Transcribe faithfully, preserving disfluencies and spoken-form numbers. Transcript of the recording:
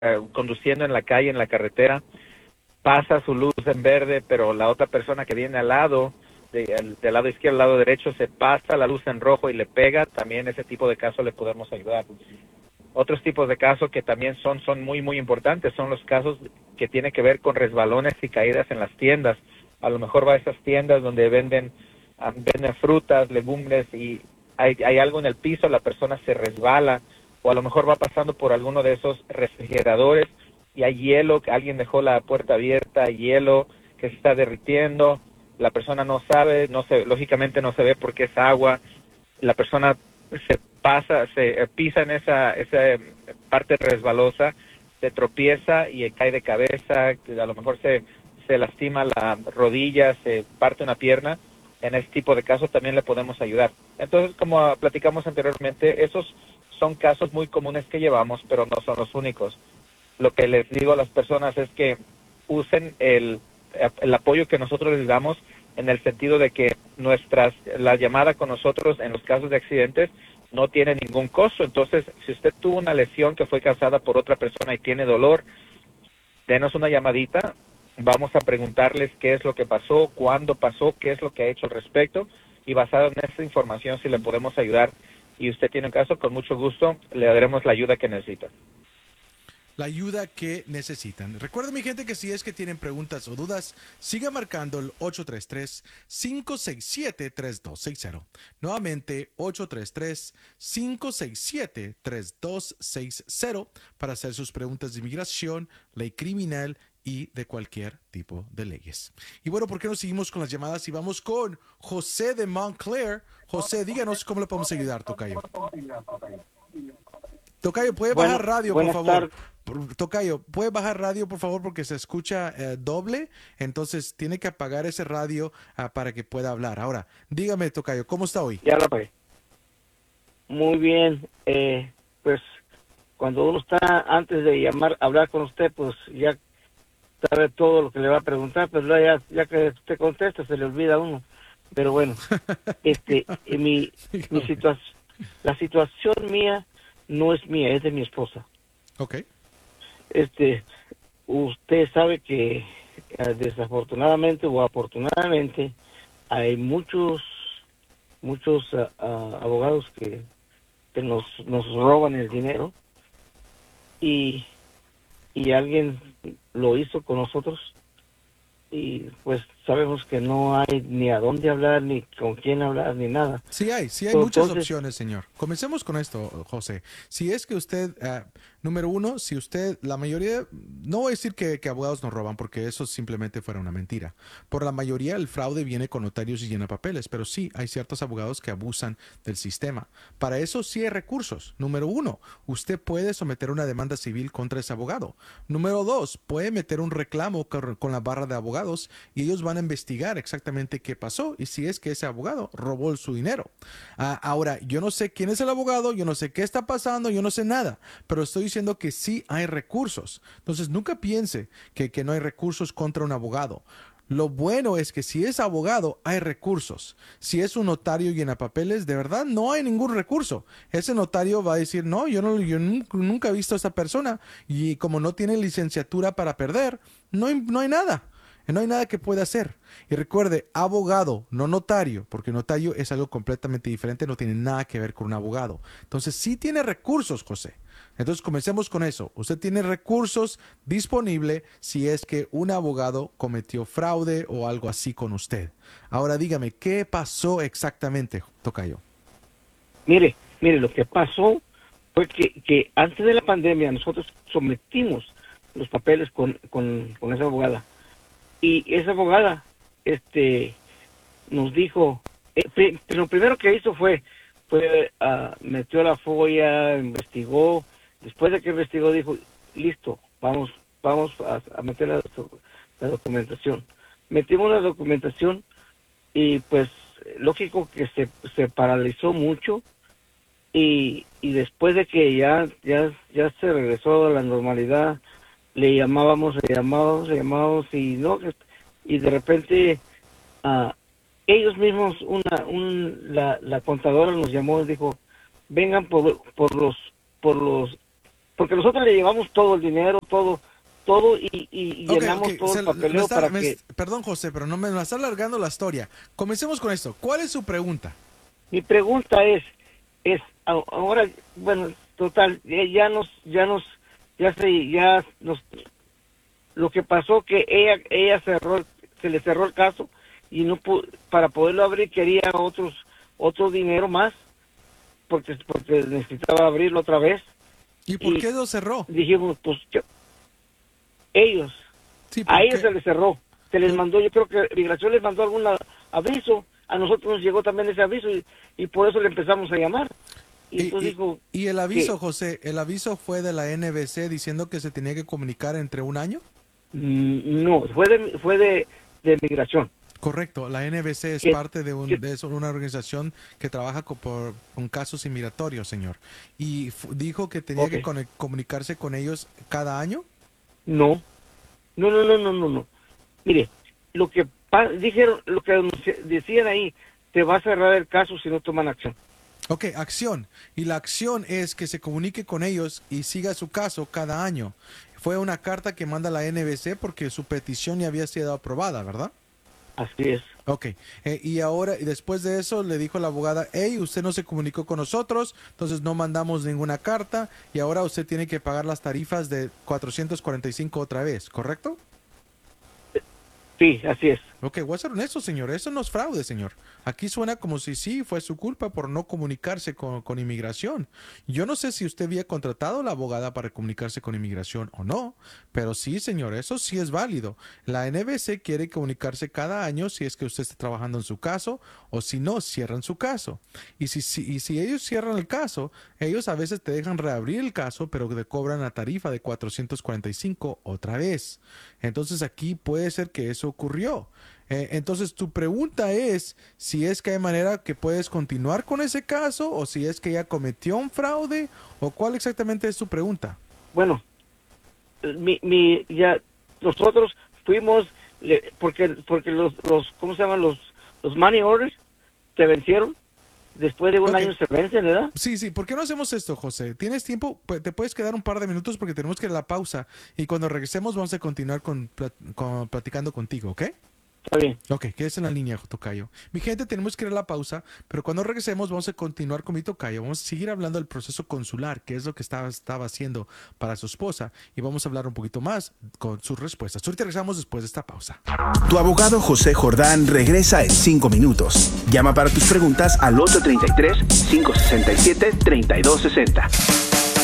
eh, conduciendo en la calle, en la carretera, pasa su luz en verde, pero la otra persona que viene al lado, de, el, del lado izquierdo, al lado derecho, se pasa la luz en rojo y le pega, también ese tipo de casos le podemos ayudar. Otros tipos de casos que también son, son muy, muy importantes son los casos que tienen que ver con resbalones y caídas en las tiendas. A lo mejor va a esas tiendas donde venden, um, venden frutas, legumbres y hay, hay algo en el piso, la persona se resbala, o a lo mejor va pasando por alguno de esos refrigeradores y hay hielo, que alguien dejó la puerta abierta, hay hielo que se está derritiendo, la persona no sabe, no se, lógicamente no se ve porque es agua, la persona se pasa, se pisa en esa, esa parte resbalosa, se tropieza y cae de cabeza, a lo mejor se, se lastima la rodilla, se parte una pierna. En ese tipo de casos también le podemos ayudar. Entonces, como platicamos anteriormente, esos son casos muy comunes que llevamos, pero no son los únicos. Lo que les digo a las personas es que usen el, el apoyo que nosotros les damos en el sentido de que nuestras la llamada con nosotros en los casos de accidentes no tiene ningún costo. Entonces, si usted tuvo una lesión que fue causada por otra persona y tiene dolor, denos una llamadita, vamos a preguntarles qué es lo que pasó, cuándo pasó, qué es lo que ha hecho al respecto, y basado en esa información, si le podemos ayudar y usted tiene un caso, con mucho gusto le daremos la ayuda que necesita. La ayuda que necesitan. Recuerden, mi gente, que si es que tienen preguntas o dudas, siga marcando el ocho tres tres, cinco seis siete, tres dos seis cero. Nuevamente, ocho tres tres, cinco seis siete, tres dos seis cero para hacer sus preguntas de inmigración, ley criminal y de cualquier tipo de leyes. Y bueno, ¿por qué no seguimos con las llamadas y vamos con José de Montclair? José, díganos cómo le podemos ayudar, tocayo. Tocayo, ¿puede Bueno, bajar radio, por buenas favor? tardes. Tocayo, ¿puede bajar radio, por favor? Porque se escucha eh, doble, entonces tiene que apagar ese radio uh, para que pueda hablar. Ahora, dígame, Tocayo, ¿cómo está hoy? Ya lo apagué. Muy bien. Eh, pues cuando uno está antes de llamar, hablar con usted, pues ya sabe todo lo que le va a preguntar, pues ya, ya que usted contesta, se le olvida a uno. Pero bueno, este, mi, mi situación, la situación mía no es mía, es de mi esposa. Ok. Este, usted sabe que eh, desafortunadamente o afortunadamente hay muchos, muchos uh, uh, abogados que, que nos, nos roban el dinero y, y alguien lo hizo con nosotros y pues sabemos que no hay ni a dónde hablar, ni con quién hablar, ni nada. Sí hay, sí hay Entonces, muchas opciones, señor. Comencemos con esto, José. Si es que usted, uh, número uno, si usted, la mayoría, no voy a decir que, que abogados nos roban, porque eso simplemente fuera una mentira. Por la mayoría, el fraude viene con notarios y llena papeles, pero sí hay ciertos abogados que abusan del sistema. Para eso sí hay recursos. Número uno, usted puede someter una demanda civil contra ese abogado. Número dos, puede meter un reclamo con la barra de abogados y ellos van a investigar exactamente qué pasó y si es que ese abogado robó su dinero. Uh, ahora, yo no sé quién es el abogado, yo no sé qué está pasando, yo no sé nada, pero estoy diciendo que sí hay recursos. Entonces, nunca piense que, que no hay recursos contra un abogado. Lo bueno es que si es abogado, hay recursos. Si es un notario llena papeles, de verdad no hay ningún recurso. Ese notario va a decir, no, yo, no, yo nunca, nunca he visto a esta persona y como no tiene licenciatura para perder, no hay, no hay nada. No hay nada que pueda hacer. Y recuerde, abogado, no notario, porque notario es algo completamente diferente, no tiene nada que ver con un abogado. Entonces, sí tiene recursos, José. Entonces, comencemos con eso. Usted tiene recursos disponibles si es que un abogado cometió fraude o algo así con usted. Ahora, dígame, ¿qué pasó exactamente, tocayo? Mire, mire, lo que pasó fue que, que antes de la pandemia nosotros sometimos los papeles con, con, con esa abogada. Y esa abogada este, nos dijo, eh, pe, lo primero que hizo fue, fue uh, metió la folla, investigó, después de que investigó dijo, listo, vamos vamos a, a meter la, la documentación. Metimos la documentación y pues lógico que se, se paralizó mucho y, y después de que ya, ya, ya se regresó a la normalidad, le llamábamos, le llamábamos, le llamábamos y no, y de repente uh, ellos mismos, una, un, la, la contadora nos llamó y dijo, vengan por, por los, por los porque nosotros le llevamos todo el dinero, todo, todo y, y okay, llenamos okay. todo Se, el papeleo está, para me, que... Perdón, José, pero no me, me está alargando la historia. Comencemos con esto. ¿Cuál es su pregunta? Mi pregunta es, es ahora, bueno, total, ya nos, ya nos, ya se, ya nos, lo que pasó que ella, ella cerró, se le cerró el caso y no pudo, para poderlo abrir quería otros, otro dinero más, porque, porque necesitaba abrirlo otra vez. ¿Y por y qué lo cerró? Dijimos, pues, yo, ellos, sí, a ellos qué? se les cerró, se les mandó, yo creo que Migración les mandó algún aviso. A nosotros nos llegó también ese aviso y, y por eso le empezamos a llamar. Y, y, y, dijo ¿y el aviso, que, José, el aviso fue de la N B C diciendo que se tenía que comunicar entre un año? No, fue de, fue de, de Migración. Correcto, la N B C es ¿Qué? parte de, un, de eso, una organización que trabaja con, por, con casos inmigratorios, señor. ¿Y f- dijo que tenía Okay. que con, comunicarse con ellos cada año? No, no, no, no, no, no, no. Mire, lo que pa- dijeron, lo que decían ahí, te va a cerrar el caso si no toman acción. Ok, acción. Y la acción es que se comunique con ellos y siga su caso cada año. Fue una carta que manda la N B C porque su petición ya había sido aprobada, ¿verdad? Así es. Ok, eh, y ahora, y después de eso, le dijo la abogada, hey, usted no se comunicó con nosotros, entonces no mandamos ninguna carta, y ahora usted tiene que pagar las tarifas de cuatrocientos cuarenta y cinco otra vez, ¿correcto? Sí, así es. Ok, voy a ser honesto, señor, eso no es fraude, señor. Aquí suena como si sí, fue su culpa por no comunicarse con, con inmigración. Yo no sé si usted había contratado a la abogada para comunicarse con inmigración o no, pero sí, señor, eso sí es válido. La N B C quiere comunicarse cada año si es que usted está trabajando en su caso o si no, cierran su caso. Y si, si, y si ellos cierran el caso, ellos a veces te dejan reabrir el caso, pero te cobran la tarifa de cuatrocientos cuarenta y cinco otra vez. Entonces aquí puede ser que eso ocurrió. Eh, entonces tu pregunta es si es que hay manera que puedes continuar con ese caso o si es que ya cometió un fraude o cuál exactamente es tu pregunta. Bueno, mi, mi, ya nosotros fuimos, le, porque porque los, los, ¿cómo se llaman? Los, los money orders se vencieron. Después de un Okay. año se vencen, ¿verdad? Sí, sí, ¿por qué no hacemos esto, José? ¿Tienes tiempo? Pues, te puedes quedar un par de minutos porque tenemos que ir a la pausa y cuando regresemos vamos a continuar con, con platicando contigo, ¿ok? Está bien. Ok, quédese en la línea, tocayo. Mi gente, tenemos que ir a la pausa, pero cuando regresemos vamos a continuar con mi tocayo. Vamos a seguir hablando del proceso consular, que es lo que estaba, estaba haciendo para su esposa, y vamos a hablar un poquito más con sus respuestas. Ahorita regresamos después de esta pausa. Tu abogado José Jordán regresa en cinco minutos. Llama para tus preguntas al ocho tres tres, cinco seis siete, tres dos seis cero.